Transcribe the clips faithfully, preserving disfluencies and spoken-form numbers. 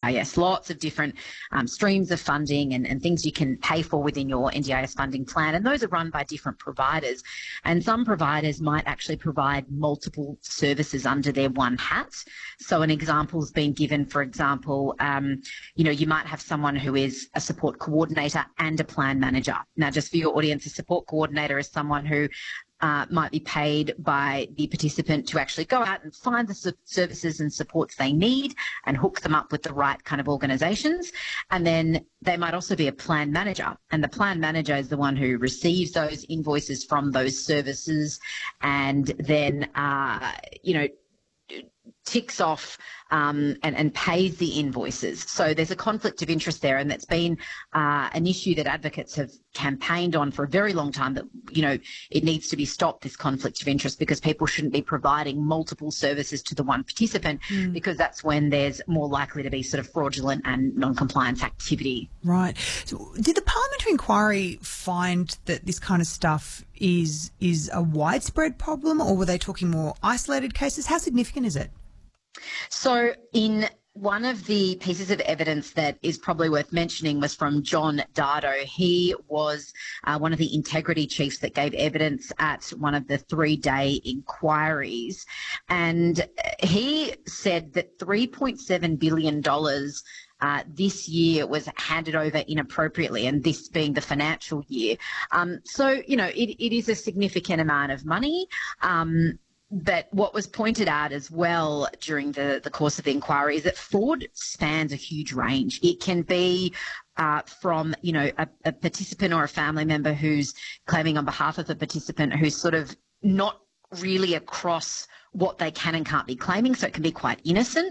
I S. Lots of different um, streams of funding and, and things you can pay for within your N D I S funding plan, and those are run by different providers. And some providers might actually provide multiple services under their one hat. So an example has been given, for example, um, you know, you might have someone who is a support coordinator and a plan manager. Now, just for your audience, a support coordinator is someone who Uh, might be paid by the participant to actually go out and find the su- services and supports they need and hook them up with the right kind of organisations. And then they might also be a plan manager, and the plan manager is the one who receives those invoices from those services and then, uh, you know, ticks off um, and, and pays the invoices. So there's a conflict of interest there, and that's been uh, an issue that advocates have campaigned on for a very long time, that, you know, it needs to be stopped, this conflict of interest, because people shouldn't be providing multiple services to the one participant, mm. because that's when there's more likely to be sort of fraudulent and non-compliance activity. Right. So did the parliamentary inquiry find that this kind of stuff is is a widespread problem, or were they talking more isolated cases? How significant is it? So in one of the pieces of evidence that is probably worth mentioning was from John Dardo. He was uh, one of the integrity chiefs that gave evidence at one of the three-day inquiries. And he said that three point seven billion dollars Uh, this year was handed over inappropriately, and this being the financial year. Um, so, you know, it, it is a significant amount of money. Um, but what was pointed out as well during the, the course of the inquiry is that fraud spans a huge range. It can be uh, from, you know, a, a participant or a family member who's claiming on behalf of a participant who's sort of not really across what they can and can't be claiming, so it can be quite innocent,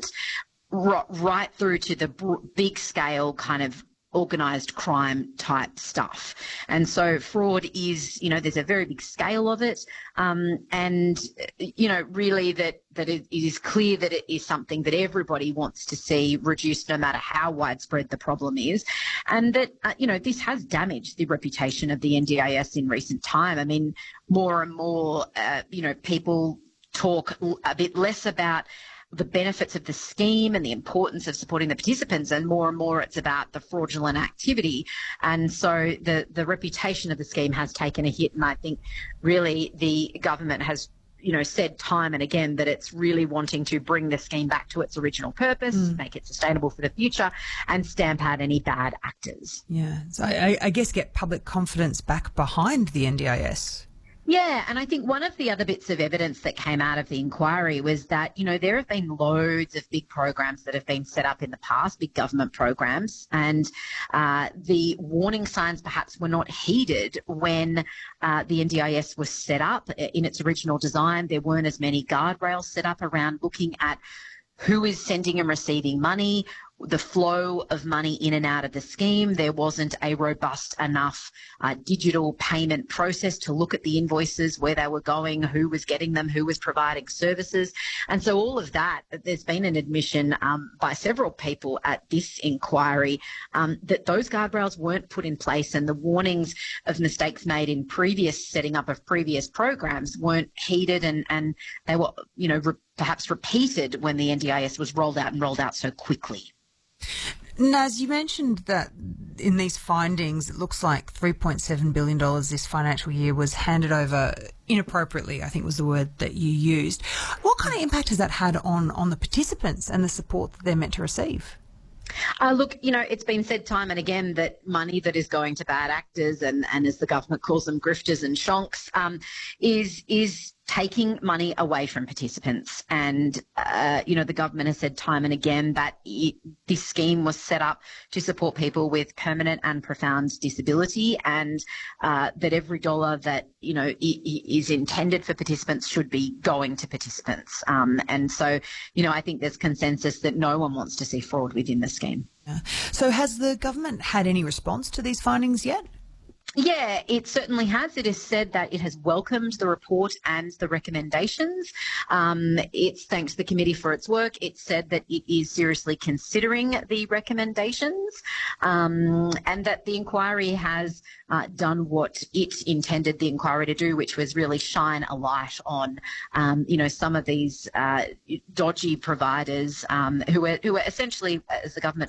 right through to the big scale kind of organised crime type stuff. And so fraud is, you know, there's a very big scale of it. Um, and, you know, really that, that it, it is clear that it is something that everybody wants to see reduced, no matter how widespread the problem is. And that, uh, you know, this has damaged the reputation of the N D I S in recent time. I mean, more and more, uh, you know, people talk a bit less about the benefits of the scheme and the importance of supporting the participants, and more and more it's about the fraudulent activity. And so the, the reputation of the scheme has taken a hit, and I think really the government has, you know, said time and again that it's really wanting to bring the scheme back to its original purpose, mm. make it sustainable for the future, and stamp out any bad actors. Yeah, so I, I guess get public confidence back behind the N D I S. Yeah, and I think one of the other bits of evidence that came out of the inquiry was that, you know, there have been loads of big programs that have been set up in the past, big government programs, and uh, the warning signs perhaps were not heeded when uh, the N D I S was set up. In its original design, there weren't as many guardrails set up around looking at who is sending and receiving money, the flow of money in and out of the scheme. There wasn't a robust enough uh, digital payment process to look at the invoices, where they were going, who was getting them, who was providing services. And so all of that, there's been an admission um, by several people at this inquiry um, that those guardrails weren't put in place, and the warnings of mistakes made in previous setting up of previous programs weren't heeded, and, and they were, you know, re- perhaps repeated when the N D I S was rolled out and rolled out so quickly. Naz, you mentioned that in these findings, it looks like three point seven billion dollars this financial year was handed over inappropriately, I think was the word that you used. What kind of impact has that had on, on the participants and the support that they're meant to receive? Uh, look, you know, it's been said time and again that money that is going to bad actors, and, and as the government calls them, grifters and shonks, um, is is taking money away from participants. And, uh, you know, the government has said time and again that it, this scheme was set up to support people with permanent and profound disability, and uh, that every dollar that, you know, is intended for participants should be going to participants. Um, and so, you know, I think there's consensus that no one wants to see fraud within the scheme. Yeah. So has the government had any response to these findings yet? Yeah, it certainly has. It has said that it has welcomed the report and the recommendations. Um, it's thanked the committee for its work. It said that it is seriously considering the recommendations, um, and that the inquiry has uh, done what it intended the inquiry to do, which was really shine a light on, um, you know, some of these uh, dodgy providers um, who are who are essentially, as the government